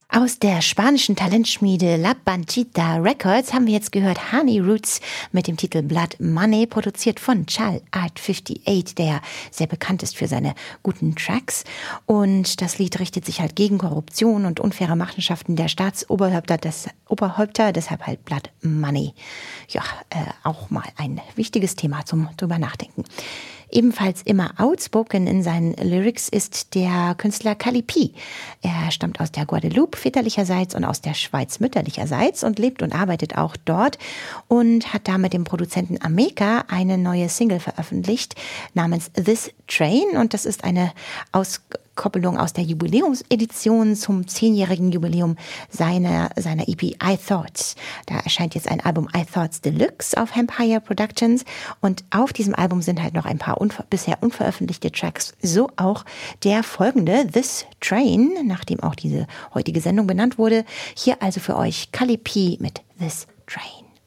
Aus der spanischen Talentschmiede La Panchita Records haben wir jetzt gehört Honey Roots mit dem Titel Blood Money, produziert von Chal Art 58, der sehr bekannt ist für seine guten Tracks. Und das Lied richtet sich halt gegen Korruption und unfaire Machenschaften der Staatsoberhäupter, deshalb halt Blood Money. Ja, auch mal ein wichtiges Thema zum drüber nachdenken. Ebenfalls immer outspoken in seinen Lyrics ist der Künstler Kali P. Er stammt aus der Guadeloupe väterlicherseits und aus der Schweiz mütterlicherseits und lebt und arbeitet auch dort und hat da mit dem Produzenten Ameka eine neue Single veröffentlicht namens This Train, und das ist eine Auskoppelung aus der Jubiläumsedition zum 10-jährigen Jubiläum seiner EP I Thoughts. Da erscheint jetzt ein Album I Thoughts Deluxe auf Empire Productions, und auf diesem Album sind halt noch ein paar bisher unveröffentlichte Tracks, so auch der folgende This Train, nachdem auch diese heutige Sendung benannt wurde. Hier also für euch Kali P mit This Train.